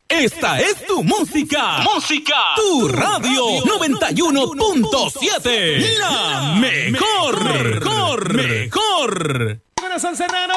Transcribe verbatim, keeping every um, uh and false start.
Esta es tu música. Música. Tu radio noventa y uno punto siete. La mejor. Mejor. Mejor. Corazón Serrano.